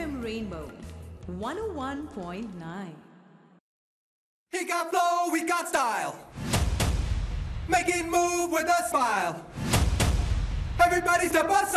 FM Rainbow 101.9. He got flow, we got style. Make it move with a smile. Everybody step aside.